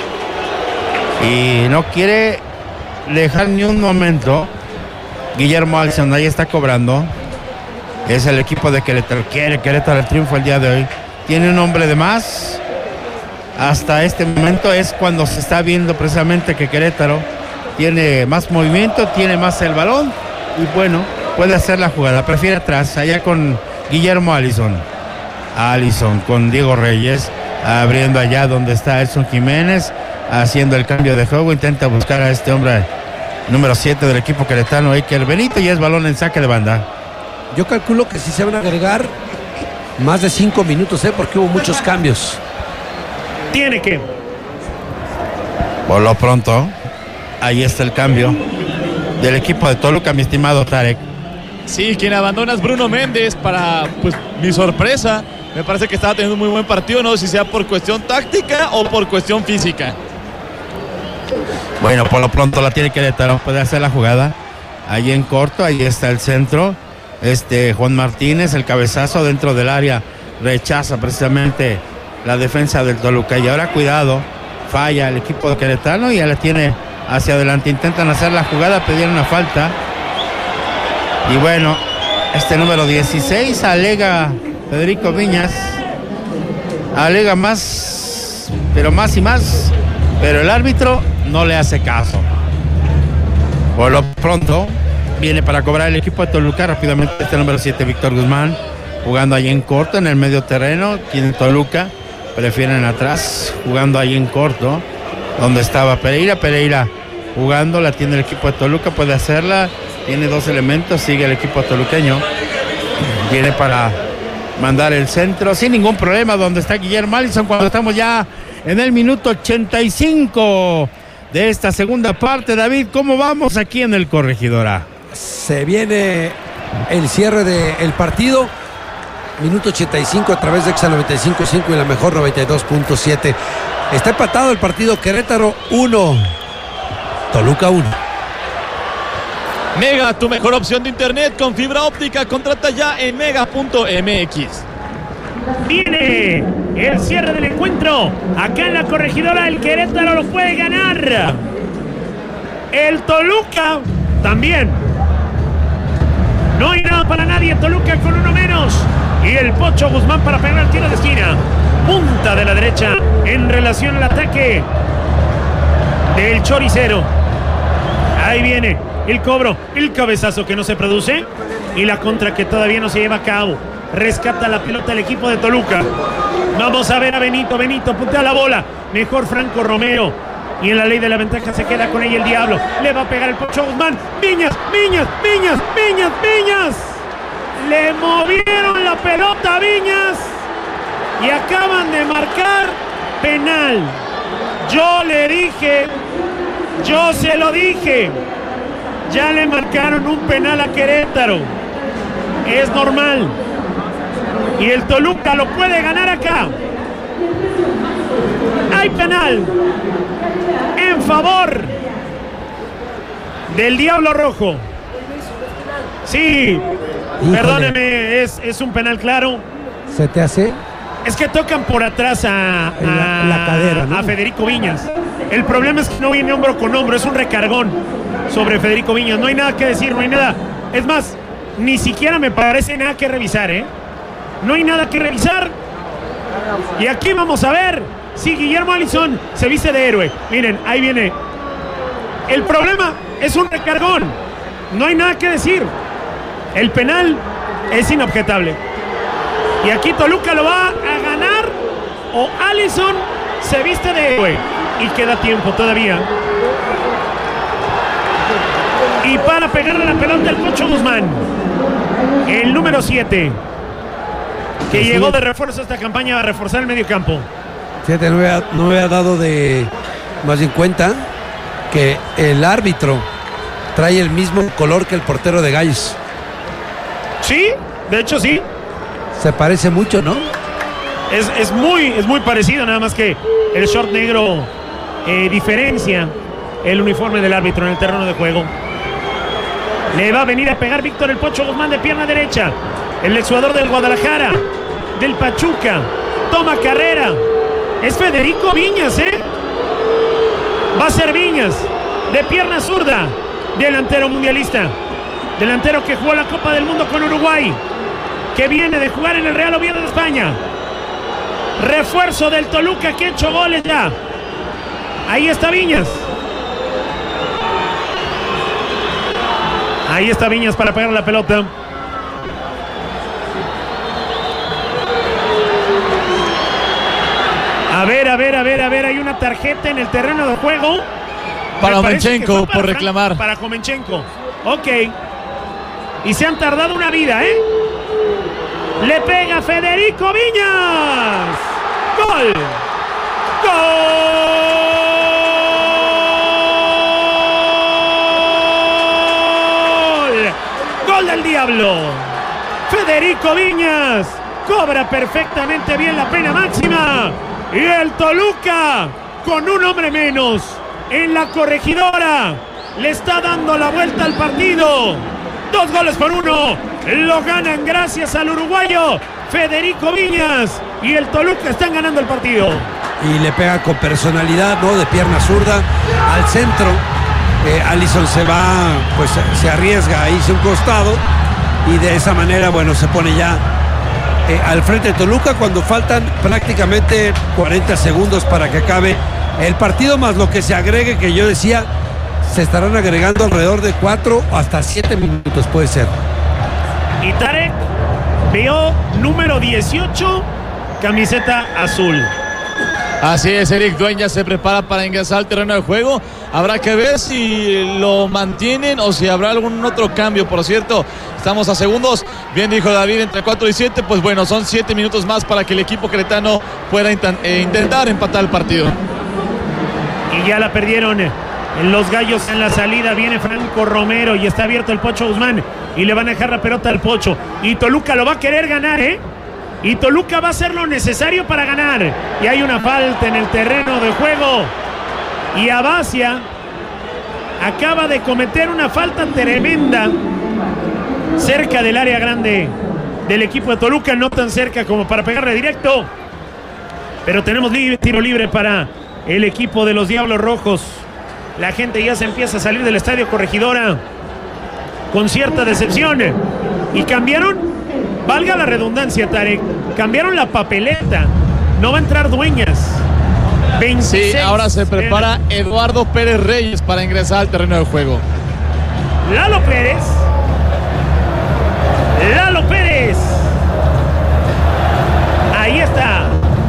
Y no quiere dejar ni un momento. Guillermo Allison ahí está cobrando. Es el equipo de Querétaro. Quiere Querétaro el triunfo el día de hoy. Tiene un hombre de más. Hasta este momento es cuando se está viendo precisamente que Querétaro tiene más movimiento, tiene más el balón. Y bueno, puede hacer la jugada. Prefiere atrás, allá con Guillermo Allison. Allison con Diego Reyes, abriendo allá donde está Edson Jiménez, haciendo el cambio de juego, intenta buscar a este hombre número siete del equipo queretano, Iker Benito, y es balón en saque de banda. Yo calculo que sí se van a agregar más de cinco minutos, ¿eh? Porque hubo muchos cambios. Tiene que. Por lo pronto, ahí está el cambio del equipo de Toluca, mi estimado Tarek. Sí, quien abandona es Bruno Méndez para, pues, mi sorpresa. Me parece que estaba teniendo un muy buen partido, no sé si sea por cuestión táctica o por cuestión física. Bueno, por lo pronto la tiene Querétaro, puede hacer la jugada. Ahí en corto, ahí está el centro. Este Juan Martínez, el cabezazo dentro del área, rechaza precisamente la defensa del Toluca. Y ahora cuidado, falla el equipo de Querétaro y ya la tiene hacia adelante. Intentan hacer la jugada, pedir una falta. Y bueno, este número dieciséis alega Federico Viñas, alega más, pero más y más, pero el árbitro no le hace caso. Por lo pronto, viene para cobrar el equipo de Toluca rápidamente este número siete, Víctor Guzmán, jugando ahí en corto, en el medio terreno. Quien Toluca prefieren atrás, jugando ahí en corto, donde estaba Pereira. Pereira jugando, la tiene el equipo de Toluca, puede hacerla, tiene dos elementos, sigue el equipo toluqueño, viene para mandar el centro sin ningún problema, donde está Guillermo Allison, cuando estamos ya en el minuto ochenta y cinco de esta segunda parte. David, ¿cómo vamos aquí en el Corregidora? Se viene el cierre del partido, minuto ochenta y cinco a través de Exa noventa y cinco punto cinco y la mejor noventa y dos punto siete. Está empatado el partido, Querétaro uno, Toluca uno. Mega, tu mejor opción de internet con fibra óptica. Contrata ya en mega punto m x. Viene el cierre del encuentro. Acá en la Corregidora el Querétaro lo puede ganar. El Toluca también. No hay nada para nadie. Toluca con uno menos. Y el Pocho Guzmán para pegar el tiro de esquina. Punta de la derecha en relación al ataque del Choricero. Ahí viene el cobro, el cabezazo que no se produce y la contra que todavía no se lleva a cabo. Rescata la pelota el equipo de Toluca. Vamos a ver a Benito. Benito puntea la bola. Mejor Franco Romero. Y en la ley de la ventaja se queda con ella el Diablo. Le va a pegar el Pocho Guzmán. Viñas, Viñas, Viñas, Viñas, Viñas. Le movieron la pelota a Viñas. Y acaban de marcar penal. Yo le dije, yo se lo dije. Ya le marcaron un penal a Querétaro. Es normal. Y el Toluca lo puede ganar acá. Hay penal en favor del Diablo Rojo. Sí, híjole. Perdóneme, es, es un penal claro. ¿Se te hace? Es que tocan por atrás a, a, la, la cadera, ¿no? a Federico Viñas. El problema es que no viene hombro con hombro, es un recargón sobre Federico Viñas. No hay nada que decir, no hay nada. Es más, ni siquiera me parece nada que revisar, ¿eh? No hay nada que revisar. Y aquí vamos a ver si Guillermo Allison se viste de héroe. Miren, ahí viene. El problema es un recargón. No hay nada que decir. El penal es inobjetable. Y aquí Toluca lo va a ganar o Allison se viste de héroe. Y queda tiempo todavía. Y para pegarle la pelota el Pocho Guzmán, el número siete, que sí llegó de refuerzo a esta campaña a reforzar el medio campo. Fíjate, no me, ha, no me ha dado de más en cuenta que el árbitro trae el mismo color que el portero de Gallos. Sí, de hecho sí. Se parece mucho, ¿no? Es, es, muy, es muy parecido, nada más que el short negro eh, diferencia el uniforme del árbitro en el terreno de juego. Le va a venir a pegar Víctor el Pocho Guzmán de pierna derecha. El exjugador del Guadalajara. del Pachuca. Toma carrera. Es Federico Viñas, ¿eh? Va a ser Viñas, de pierna zurda, delantero mundialista. Delantero que jugó la Copa del Mundo con Uruguay, que viene de jugar en el Real Oviedo de España. Refuerzo del Toluca que ha hecho goles ya. Ahí está Viñas. Ahí está Viñas para pegar la pelota. A ver, a ver, a ver, a ver. Hay una tarjeta en el terreno de juego. Para Omenchenko, por reclamar. Para Omenchenko. Ok. Y se han tardado una vida, ¿eh? Le pega Federico Viñas. ¡Gol! ¡Gol! ¡Gol del Diablo! Federico Viñas cobra perfectamente bien la pena máxima. Y el Toluca, con un hombre menos en la Corregidora, le está dando la vuelta al partido. Dos goles por uno. Lo ganan gracias al uruguayo Federico Viñas. Y el Toluca están ganando el partido. Y le pega con personalidad, ¿no? De pierna zurda al centro. Eh, Alisson se va, pues se arriesga a irse a un costado. Y de esa manera, bueno, se pone ya eh, al frente de Toluca cuando faltan prácticamente cuarenta segundos para que acabe el partido, más lo que se agregue, que yo decía, se estarán agregando alrededor de cuatro hasta siete minutos, puede ser. Y Tarek vio número dieciocho, camiseta azul. Así es, Eric Dueñas se prepara para ingresar al terreno de juego. Habrá que ver si lo mantienen o si habrá algún otro cambio. Por cierto, estamos a segundos. Bien dijo David, entre cuatro y siete. Pues bueno, son siete minutos más para que el equipo queretano pueda intent- eh, intentar empatar el partido. Y ya la perdieron los Gallos en la salida. Viene Franco Romero y está abierto el Pocho Guzmán. Y le van a dejar la pelota al Pocho. Y Toluca lo va a querer ganar, ¿eh? Y Toluca va a hacer lo necesario para ganar. Y hay una falta en el terreno de juego. Y Abacia acaba de cometer una falta tremenda cerca del área grande del equipo de Toluca. No tan cerca como para pegarle directo. Pero tenemos libre, tiro libre para el equipo de los Diablos Rojos. La gente ya se empieza a salir del Estadio Corregidora con cierta decepción. Y cambiaron, valga la redundancia, Tarek, cambiaron la papeleta. No va a entrar Dueñas. veintiséis. Sí, ahora se prepara Eduardo Pérez Reyes para ingresar al terreno de juego. Lalo Pérez. Lalo Pérez. Ahí está.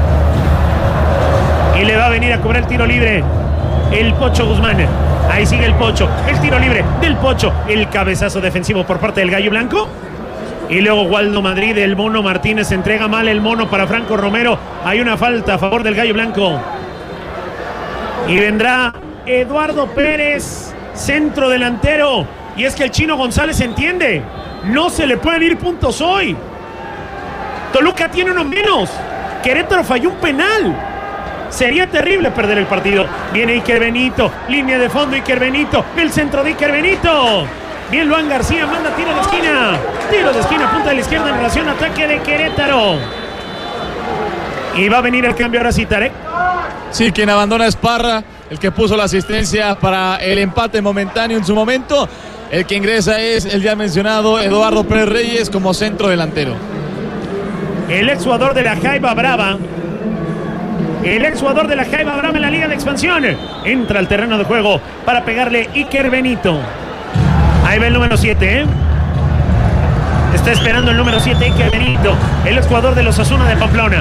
Y le va a venir a cobrar el tiro libre el Pocho Guzmán. Ahí sigue el Pocho. El tiro libre del Pocho. El cabezazo defensivo por parte del Gallo Blanco. Y luego Waldo Madrid, el Mono Martínez, entrega mal el Mono para Franco Romero. Hay una falta a favor del Gallo Blanco. Y vendrá Eduardo Pérez, centro delantero. Y es que el Chino González entiende. No se le pueden ir puntos hoy. Toluca tiene uno menos. Querétaro falló un penal. Sería terrible perder el partido. Viene Iker Benito. Línea de fondo Iker Benito. El centro de Iker Benito. Bien, Luan García manda tiro de esquina. Tiro de esquina, punta de la izquierda en relación ataque de Querétaro. Y va a venir el cambio ahora sí, Tarek. Sí, quien abandona es Parra, el que puso la asistencia para el empate momentáneo en su momento. El que ingresa es el ya mencionado Eduardo Pérez Reyes como centro delantero. El exjugador de la Jaiba Brava. El exjugador de la Jaiba Brava en la Liga de Expansión. Entra al terreno de juego para pegarle Iker Benito. Ahí va el número siete, ¿eh? Está esperando el número siete, Iker Benito, el exjugador de los Osasuna de Pamplona.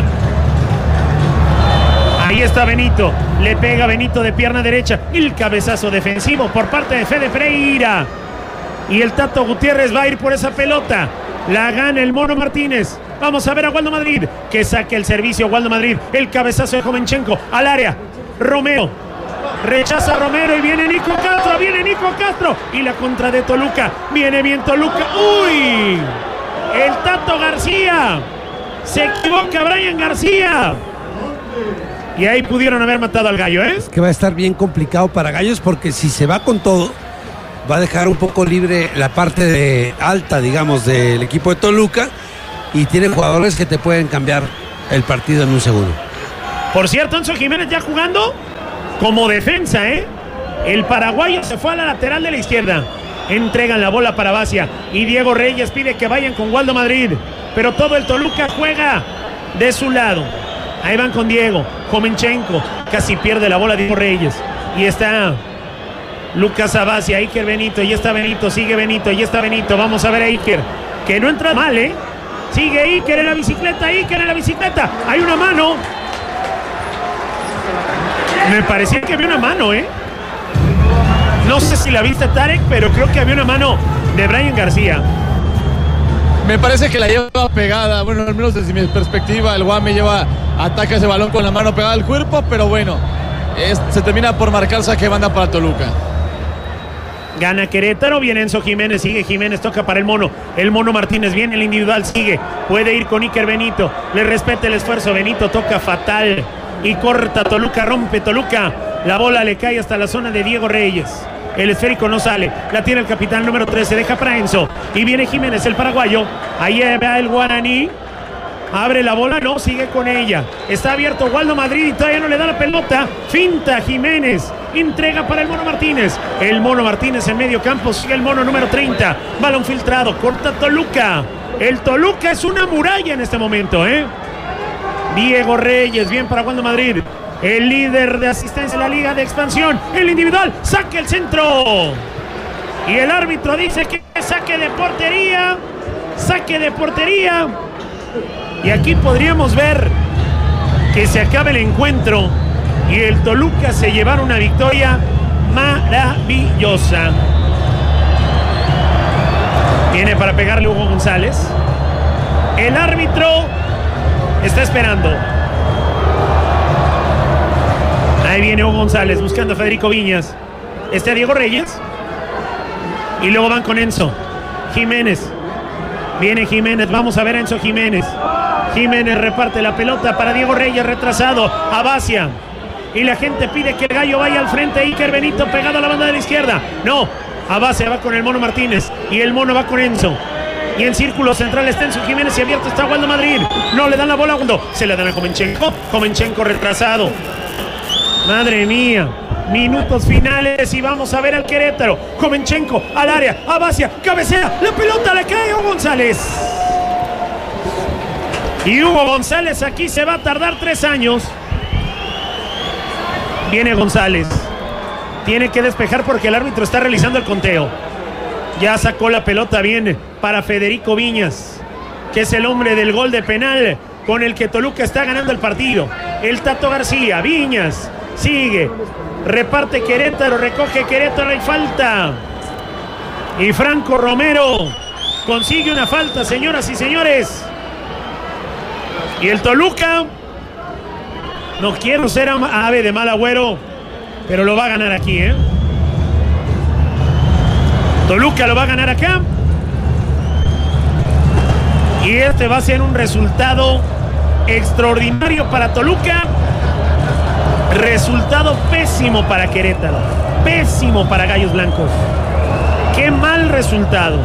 Ahí está Benito, le pega Benito de pierna derecha. El cabezazo defensivo por parte de Fede Freira. Y el Tato Gutiérrez va a ir por esa pelota. La gana el Mono Martínez. Vamos a ver a Waldo Madrid, que saque el servicio. Waldo Madrid, el cabezazo de Omenchenko al área. Romero. Rechaza Romero y viene Nico Castro, viene Nico Castro. Y la contra de Toluca, viene bien Toluca. ¡Uy! El Tato García. Se equivoca Brian García. Y ahí pudieron haber matado al Gallo, ¿eh? Es que va a estar bien complicado para Gallos, porque si se va con todo, va a dejar un poco libre la parte de alta, digamos, del equipo de Toluca. y tiene jugadores que te pueden cambiar el partido en un segundo. Por cierto, Enzo Jiménez ya jugando como defensa, ¿eh? El paraguayo se fue a la lateral de la izquierda. Entregan la bola para Basia y Diego Reyes pide que vayan con Waldo Madrid, pero todo el Toluca juega de su lado. Ahí van con Diego Jomenchenko, casi pierde la bola Diego Reyes y está Lucas Abacia, Iker Benito, y está Benito, sigue Benito, y está Benito. Vamos a ver a Iker, que no entra mal, ¿eh? Sigue Iker en la bicicleta, Iker en la bicicleta. Hay una mano. Me parecía que había una mano, ¿eh? No sé si la viste, Tarek, pero creo que había una mano de Brian García. Me parece que la lleva pegada. Bueno, al menos desde mi perspectiva, el Guame lleva, ataca ese balón con la mano pegada al cuerpo, pero bueno, es, se termina por marcar saque banda para Toluca. Gana Querétaro, viene Enzo Jiménez, sigue Jiménez, toca para el Mono. El Mono Martínez, viene el individual, sigue. Puede ir con Iker Benito, le respeta el esfuerzo. Benito toca fatal y corta Toluca, rompe Toluca. La bola le cae hasta la zona de Diego Reyes. El esférico no sale, la tiene el capitán número trece, deja para Enzo. Y viene Jiménez, el paraguayo. Ahí va el guaraní. Abre la bola, no, sigue con ella. Está abierto Waldo Madrid y todavía no le da la pelota. Finta Jiménez, entrega para el Mono Martínez. El Mono Martínez en medio campo, sigue el Mono número treinta. Balón filtrado, corta Toluca. El Toluca es una muralla en este momento, ¿eh? Diego Reyes, bien para Waldo Madrid. El líder de asistencia de la Liga de Expansión. El individual, saque el centro. Y el árbitro dice que saque de portería. Saque de portería. Y aquí podríamos ver que se acaba el encuentro y el Toluca se llevará una victoria maravillosa. Viene para pegarle Hugo González. El árbitro está esperando. Ahí viene Hugo González buscando a Federico Viñas. Este a Diego Reyes. Y luego van con Enzo Jiménez. Viene Jiménez, vamos a ver a Enzo Jiménez. Jiménez reparte la pelota para Diego Reyes, retrasado. Abacia. Y la gente pide que el gallo vaya al frente. Iker Benito pegado a la banda de la izquierda. No, Abacia va con el Mono Martínez. Y el Mono va con Enzo. Y en círculo central está Enzo Jiménez y abierto está Waldo Madrid. No le dan la bola a Waldo. Se le dan a Jomenchenko. Jomenchenko retrasado. Madre mía. Minutos finales y vamos a ver al Querétaro. Jomenchenko al área. Abacia, cabecea. La pelota le cae a Hugo González. Y Hugo González aquí se va a tardar tres años. Viene González. Tiene que despejar porque el árbitro está realizando el conteo. Ya sacó la pelota bien para Federico Viñas, que es el hombre del gol de penal con el que Toluca está ganando el partido. El Tato García, Viñas, sigue. Reparte Querétaro, recoge Querétaro, hay falta. Y Franco Romero consigue una falta, señoras y señores. Y el Toluca, no quiero ser ave de mal agüero, pero lo va a ganar aquí, ¿eh? Toluca lo va a ganar acá. Y este va a ser un resultado extraordinario para Toluca. Resultado pésimo para Querétaro. Pésimo para Gallos Blancos. Qué mal resultado.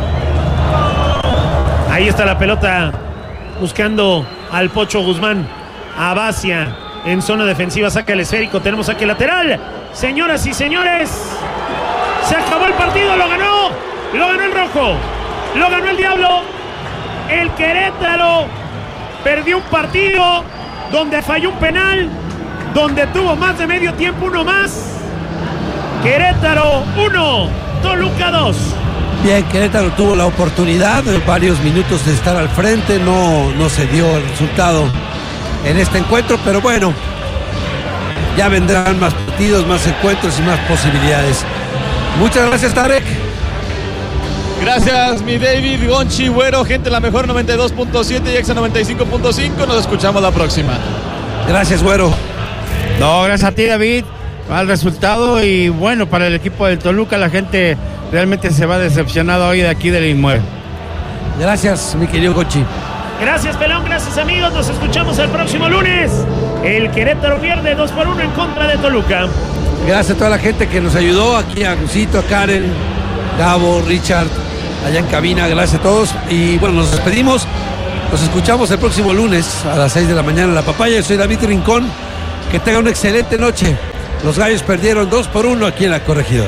Ahí está la pelota buscando al Pocho Guzmán. Abacia en zona defensiva, saca el esférico. Tenemos saque lateral. Señoras y señores, se acabó el partido, lo ganó. Lo ganó el rojo. Lo ganó el diablo. El Querétaro perdió un partido donde falló un penal, donde tuvo más de medio tiempo uno más. Querétaro uno, Toluca dos. Bien, Querétaro tuvo la oportunidad de varios minutos de estar al frente, no, no se dio el resultado en este encuentro, pero bueno, ya vendrán más partidos, más encuentros y más posibilidades. Muchas gracias, Tarek. Gracias, mi David, Gonchi, Güero, gente la mejor noventa y dos punto siete y Exa noventa y cinco punto cinco. Nos escuchamos la próxima. Gracias, Güero. No, gracias a ti, David. Mal resultado y bueno, para el equipo del Toluca la gente realmente se va decepcionada hoy de aquí del inmueble. Gracias, mi querido Gonchi. Gracias, Pelón, gracias, amigos. Nos escuchamos el próximo lunes. El Querétaro pierde dos por uno en contra de Toluca. Gracias a toda la gente que nos ayudó, aquí a Gusito, a Karen, Gabo, Richard, allá en cabina, gracias a todos. Y bueno, nos despedimos Nos escuchamos el próximo lunes a las seis de la mañana en La Papaya. Yo soy David Rincón. Que tengan una excelente noche. Los Gallos perdieron dos por uno aquí en La Corregidora.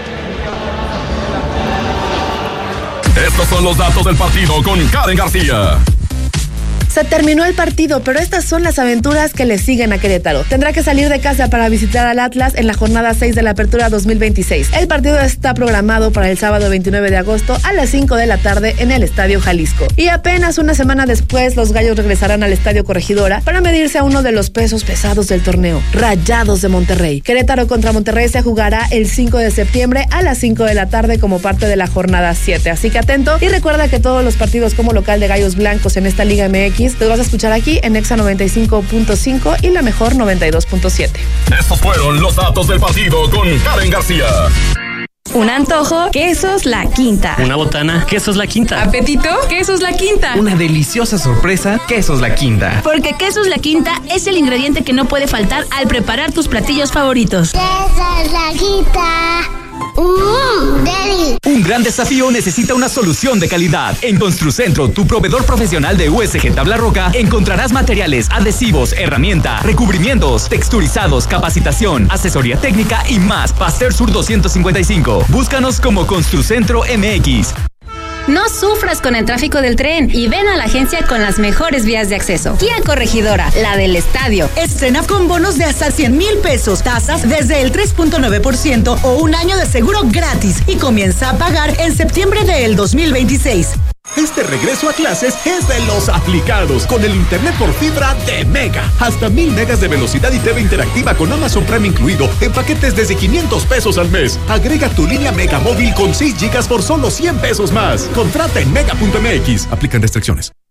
Estos son los datos del partido con Karen García. Se terminó el partido, pero estas son las aventuras que le siguen a Querétaro. Tendrá que salir de casa para visitar al Atlas en la jornada seis de la Apertura dos mil veintiséis. El partido está programado para el sábado veintinueve de agosto a las cinco de la tarde en el Estadio Jalisco. Y apenas una semana después, los Gallos regresarán al Estadio Corregidora para medirse a uno de los pesos pesados del torneo, Rayados de Monterrey. Querétaro contra Monterrey se jugará el cinco de septiembre a las cinco de la tarde como parte de la jornada siete. Así que atento y recuerda que todos los partidos como local de Gallos Blancos en esta Liga M X los vas a escuchar aquí en Exa noventa y cinco punto cinco y la mejor noventa y dos punto siete. Estos fueron los datos del partido con Karen García. Un antojo, quesos La Quinta. Una botana, quesos La Quinta. Apetito, quesos La Quinta. Una deliciosa sorpresa, quesos La Quinta. Porque quesos La Quinta es el ingrediente que no puede faltar al preparar tus platillos favoritos. Quesos La Quinta. Mm, deli. Un gran desafío necesita una solución de calidad. En Construcentro, tu proveedor profesional de U S G Tabla Roca, encontrarás materiales, adhesivos, herramienta, recubrimientos, texturizados, capacitación, asesoría técnica y más. Pasteur Sur doscientos cincuenta y cinco. Búscanos como Construcentro M X. No sufras con el tráfico del tren y ven a la agencia con las mejores vías de acceso. Kia Corregidora, la del estadio. Estrena con bonos de hasta cien mil pesos, tasas desde el tres punto nueve por ciento o un año de seguro gratis y comienza a pagar en septiembre del dos mil veintiséis. Este regreso a clases es de los aplicados con el internet por fibra de Mega. Hasta mil megas de velocidad y T V interactiva con Amazon Prime incluido en paquetes desde quinientos pesos al mes. Agrega tu línea Mega móvil con seis gigas por solo cien pesos más. Contrata en mega punto m x. Aplican restricciones.